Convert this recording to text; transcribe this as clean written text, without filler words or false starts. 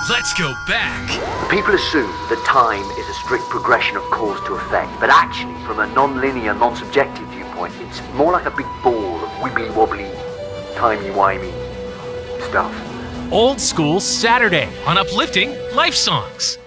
Let's go back. People assume that time is a strict progression of cause to effect, but actually, from a non-linear, non-subjective viewpoint, it's more like a big ball of wibbly-wobbly, timey-wimey stuff. Old School Saturday on Uplifting Life Songs.